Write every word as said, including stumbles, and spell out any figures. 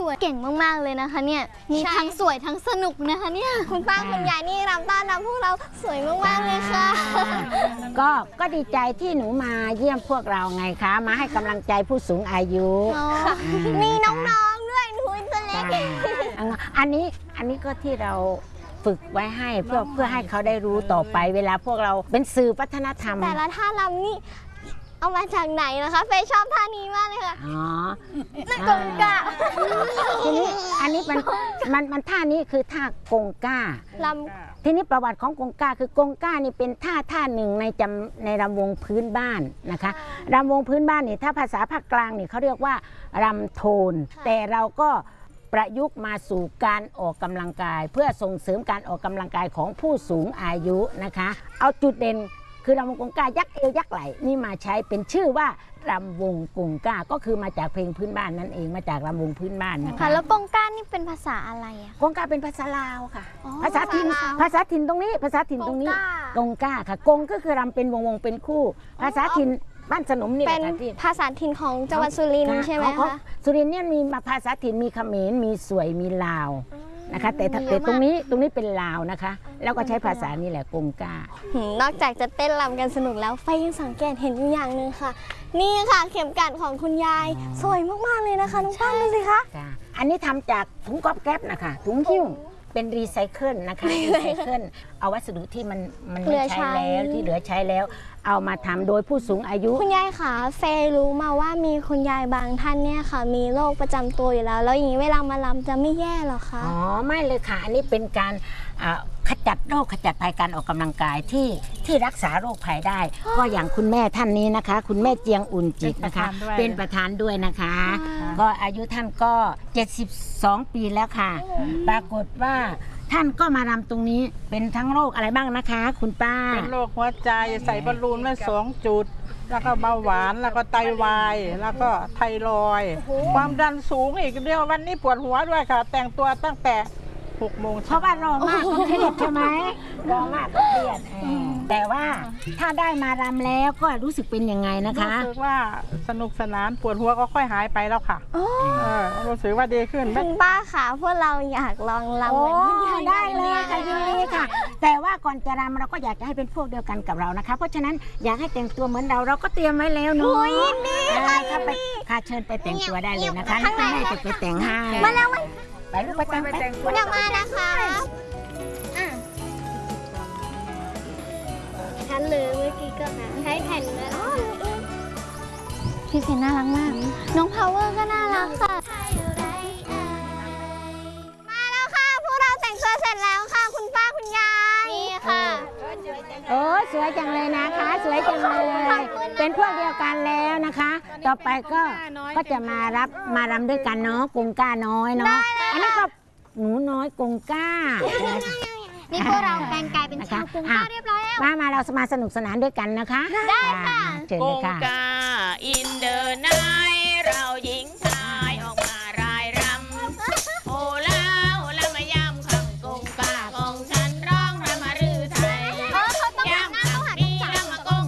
วยเก่งมากๆเลยนะคะเนี่ยมีทั้งสวยทั้งสนุกนะคะเนี่ยคุณป้าคุณยายนี่รำต้อนรับพวกเราสวยมากๆเลยค่ะก็ก็ดีใจที่หนูมาเยี่ยมพวกเราไงคะมาให้กำลังใจผู้สูงอายุมีน้องๆด้วยหนูตัวเล็กอันนี้อันนี้ก็ที่เราฝึกไว้ให้เพื่อเพื่อให้เขาได้รู้ต่อไปเวลาพวกเราเป็นสื่อวัฒนธรรมแต่ละท่ารำนี่เอามาจากไหนนะคะเฟยชอบท่านี้มากเลยค่ะอ๋อกงก้าทีนี้อันนี้มันมันมันท่านี้คือท่ากงก้าลำทีนี้ประวัติของกงก้าคือกงก้านี่เป็นท่าท่าหนึ่งในจำในรำวงพื้นบ้านนะคะรำวงพื้นบ้านนี่ถ้าภาษาภาคกลางนี่เขาเรียกว่ารำโทนแต่เราก็ประยุกต์มาสู่การออกกำลังกายเพื่อส่งเสริมการออกกำลังกายของผู้สูงอายุนะคะเอาจุดเด่นคือรำวงกงก้ายักเอวยักไหล่นี่มาใช้เป็นชื่อว่ารำวงกงก้าก็คือมาจากเพลงพื้นบ้านนั่นเองมาจากรำวงพื้นบ้านนะคะแล้วกงก้านี่เป็นภาษาอะไรอะกงก้าเป็นภาษาลาวค่ะภาษาถิ่นภาษาถิ่นตรงนี้ภาษาถิ่นตรงนี้กงก้าค่ะกงก็คือรำเป็นวงวงเป็นคู่ภาษาถิ่นบ้านสนมนี่เป็นภาษาถิ่นของจังหวัดสุรินทร์ใช่ไหมคะสุรินทร์เนี่ยมีภาษาถิ่นมีเขมรมีสวยมีลาวนะคะแต่แต่ตรงนี้ตรงนี้เป็นลาวนะคะแล้วก็ใช้ภาษานี่แหละกงก้านอกจากจะเต้นรำกันสนุกแล้วไฟยังสังเกตเห็นอยู่อย่างหนึ่งค่ะนี่ค่ะเข็มกลัดของคุณยายสวยมากๆเลยนะคะน้องป้าดูสิคะอันนี้ทำจากถุงก๊อบแก๊บนะคะถุงหิ้วเป็นรีไซเคิลนะคะรีไซเคิลเอาวัสดุที่มันมันไม่ใช้แล้วที่เหลือใช้แล้วเอามาทำโดยผู้สูงอายุคุณยายคะเฟยรู้มาว่ามีคุณยายบางท่านเนี่ยค่ะมีโรคประจำตัวอยู่แล้วแล้วอย่างนี้เวลามาลำจะไม่แย่หรอคะอ๋อไม่เลยค่ะอันนี้เป็นการขจัดโรคขจัดภัยการออกกำลังกายที่ที่รักษาโรคภัยได้ก็อย่างคุณแม่ท่านนี้นะคะคุณแม่เจียงอุ่นจิตนะคะเป็นประธานด้วยนะคะก็อายุท่านก็เจ็ดสิบสองปีแล้วค่ะปรากฏว่าท่านก็มารำตรงนี้เป็นทั้งโรคอะไรบ้างนะคะคุณป้าเป็นโรคหัวใจใส่บอลลูนไว้สองจุดแล้วก็เบาหวานแล้วก็ไตวายแล้วก็ไทรอยด์ความดันสูงอีกเดียววันนี้ปวดหัวด้วยค่ะแต่งตัวตั้งแต่หกโมงเพราะว่ารอมากก็เครียดใช่ไหมรอมากก็เครียดแต่ว่าถ้าได้มารำแล้วก็รู้สึกเป็นยังไงนะคะรู้สึกว่าสนุกสนานปวดหัวก็ค่อยหายไปแล้วค่ะรู้สึกว่าดีขึ้นคุณป้าค่ะพวกเราอยากลองรำเหมือนคุณยายได้เลยค่ะยินดีค่ะแต่ว่าก่อนจะรำเราก็อยากจะให้เป็นพวกเดียวกันกับเรานะคะเพราะฉะนั้นอยากให้แต่งตัวเหมือนเราเราก็เตรียมไว้แล้วเนาะยินดีค่ะถ้าไปค่ะเชิญไปแต่งตัวได้เลยนะคะข้างในจะไปแต่งให้มาแล้วไปลูกไปแต่งไปเดี๋ยวมานะคะฉันเลยเมื่อกี้ก็ใช้แผ่นเลยพี่เพนน่ารักมากน้องพาวเวอร์ก็น่ารักค่ะมาแล้วค่ะพวกเราแต่งตัวเสร็จแล้วค่ะคุณป้าคุณยายนี่ค่ะโอ้สวยจังเลยนะคะสวยจังเลยเป็นพวกเดียวกันแล้วนะคะต่อไปก็ก็จะมารับมารำด้วยกันเนาะกงก้าน้อยเนาะอันนี้ก็หนูน้อยกงก้านี่พวกเราแต่งกายเป็นชาวกงก้าเรียบร้อยแล้วมามาเรามาสนุกสนานด้วยกันนะคะได้ค่ะเชิญเลยค่ะ